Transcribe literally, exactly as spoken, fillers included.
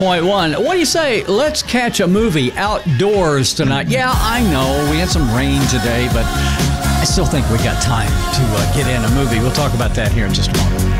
Point one. What do you say? Let's catch a movie outdoors tonight. Yeah, I know we had some rain today, but I still think we got time to uh, get in a movie. We'll talk about that here in just a moment.